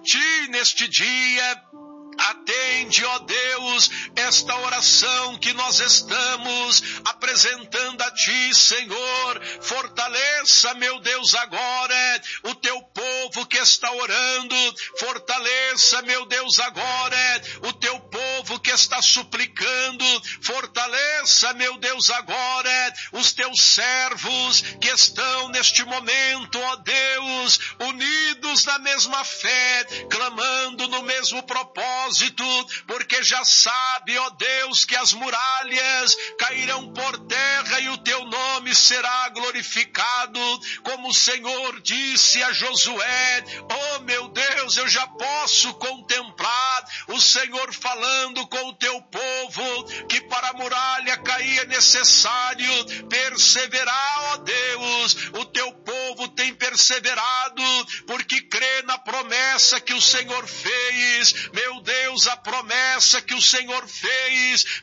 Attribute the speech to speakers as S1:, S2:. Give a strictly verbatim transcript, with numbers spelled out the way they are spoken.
S1: ti neste dia. Atende, ó Deus, esta oração que nós estamos apresentando a ti, Senhor. Fortaleça, meu Deus, agora o teu povo que está orando. Fortaleça, meu Deus, agora o teu povo que está suplicando. Fortaleça, meu Deus, agora os teus servos que estão neste momento, ó Deus, unidos na mesma fé, clamando no mesmo propósito, porque já sabe, ó Deus, que as muralhas cairão por terra e o teu nome será glorificado, como o Senhor disse a Josué. Oh meu Deus, eu já posso contemplar o Senhor falando com o teu povo, que para a muralha cair é necessário perseverar, ó Deus. O teu povo tem perseverado, porque crê na promessa que o Senhor fez. Meu Deus, a promessa que o Senhor fez